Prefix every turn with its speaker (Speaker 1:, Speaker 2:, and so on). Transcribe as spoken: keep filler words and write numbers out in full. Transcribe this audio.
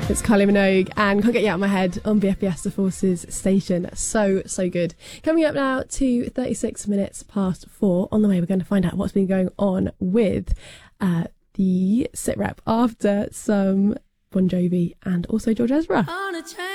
Speaker 1: It's Kylie Minogue and Can't Get You Out of My Head on B F B S The Forces station. So, so good. Coming up now to thirty-six minutes past four. On the way, we're going to find out what's been going on with uh, the sit rep after some Bon Jovi and also George Ezra.